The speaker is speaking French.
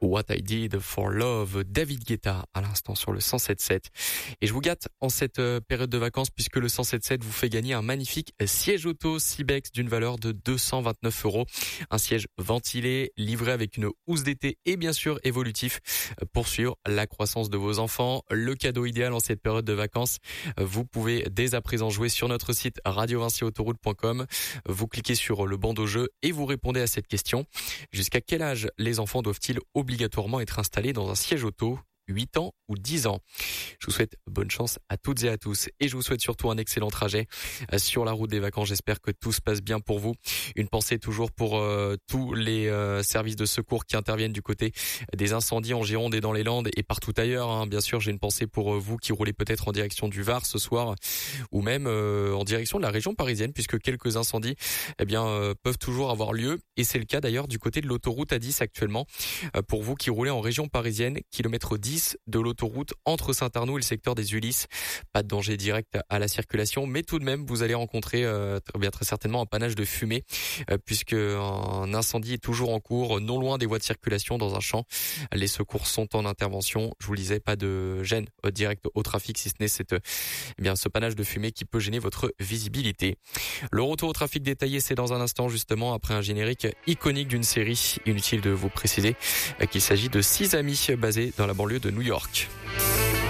What I Did for Love, David Guetta à l'instant sur le 107.7. Et je vous gâte en cette période de vacances puisque le 107.7 vous fait gagner un magnifique siège auto Cibex d'une valeur de 229 €. Un siège ventilé, livré avec une housse d'été et bien sûr évolutif pour suivre la croissance de vos enfants. Le cadeau idéal en cette période de vacances, vous pouvez dès à présent jouer sur notre site radiovincyautoroute.com. Vous cliquez sur le bandeau jeu et vous répondez à cette question. Jusqu'à quel âge les enfants doivent-ils obligatoirement être installés dans un siège auto ? 8 ans ou 10 ans. Je vous souhaite bonne chance à toutes et à tous et je vous souhaite surtout un excellent trajet sur la route des vacances. J'espère que tout se passe bien pour vous. Une pensée toujours pour tous les services de secours qui interviennent du côté des incendies en Gironde et dans les Landes et partout ailleurs. Bien sûr, j'ai une pensée pour vous qui roulez peut-être en direction du Var ce soir ou même en direction de la région parisienne puisque quelques incendies peuvent toujours avoir lieu et c'est le cas d'ailleurs du côté de l'autoroute A10 actuellement. Pour vous qui roulez en région parisienne, kilomètre 10 de l'autoroute entre Saint-Arnoux et le secteur des Ulysses. Pas de danger direct à la circulation, mais tout de même, vous allez rencontrer très certainement un panache de fumée, puisque un incendie est toujours en cours, non loin des voies de circulation dans un champ. Les secours sont en intervention. Je vous le disais, pas de gêne direct au trafic, si ce n'est ce panache de fumée qui peut gêner votre visibilité. Le retour au trafic détaillé, c'est dans un instant, justement, après un générique iconique d'une série. Inutile de vous préciser qu'il s'agit de 6 amis basés dans la banlieue de New York.